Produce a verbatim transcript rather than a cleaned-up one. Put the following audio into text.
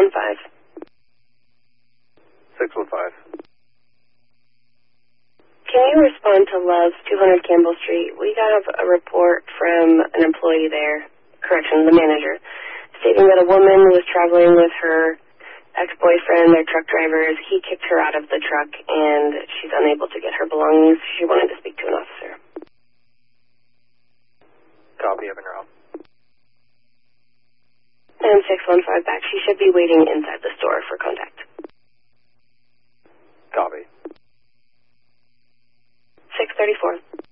one five. six one five. Can you respond to Love's two hundred Campbell Street? We got a report from an employee there, correction, the manager, stating that a woman was traveling with her ex-boyfriend, their truck drivers. He kicked her out of the truck, and she's unable to get her belongings. She wanted to speak to an officer. Copy, Evan Rob. And six one five back. She should be waiting inside the store for contact. Copy. six thirty-four.